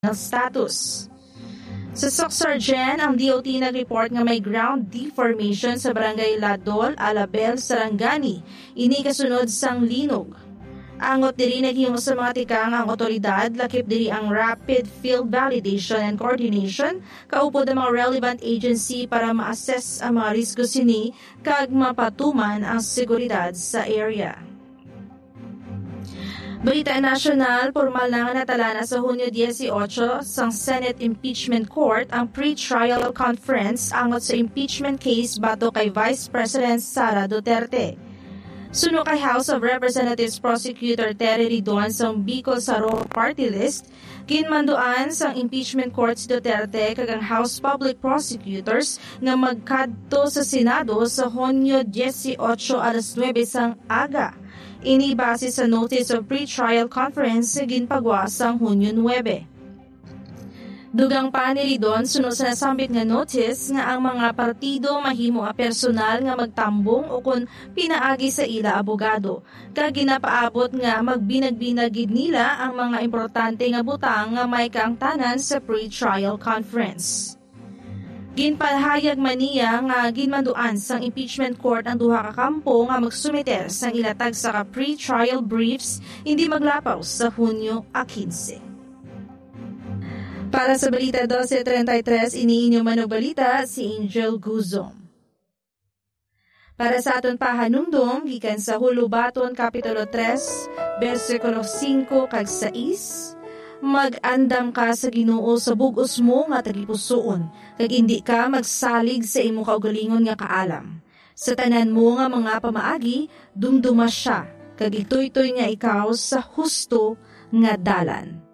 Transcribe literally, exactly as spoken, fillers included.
status. Sa Socsargen, ang D O T nag-report nga may ground deformation sa barangay Ladol, Alabel, Sarangani. Ini kasunod sang linog. Angot diri naghimo sa mga tikang ang otoridad, lakip diri ang rapid field validation and coordination, kaupod ang mga relevant agency para ma-assess ang mga risko sini kag mapatuman ang seguridad sa area. Balita nasyonal, formal na nga natala na sa Hunyo eighteen sang Senate Impeachment Court ang pre-trial conference angot sa impeachment case bato kay Vice President Sara Duterte. Suno kay House of Representatives Prosecutor Terry Ridon sang Bicol Saro Party List, kinmanduan sang impeachment court si Duterte kag ang House Public Prosecutors nga magkadto sa Senado sa Hunyo eighteen alas nuwebe sang aga. Ini base sa notice of pre-trial conference sa ginpagwa sang Hunyo nuwebe. Dugang pa ni Ridon sunod sa nasambit nga notice nga ang mga partido mahimo a personal nga magtambong o kun pinaagi sa ila abogado. Kag ginapaabot nga magbinag-binagid nila ang mga importante nga butang nga may kaangtanan sa pre-trial conference. Ginpalhayag man niya nga ginmanduan sang impeachment court ang duha ka kampo nga magsumiter sang ilatag sa ka pre-trial briefs hindi maglapaw sa Hunyo fifteen. Para sa Balita twelve thirty-three, iniinyo manugbalita si Angel Guzom. Para sa aton pahanumdum, gikan sa Hulubaton Kapitulo three, versikulo five kag six, mag-andam ka sa Ginoo sa bug-os mo nga tagipusoon, kag hindi ka magsalig sa imo kaugalingon nga kaalam. Sa tanan mo nga mga pamaagi, dumduma siya, kag itoy-toy nga ikaw sa husto nga dalan.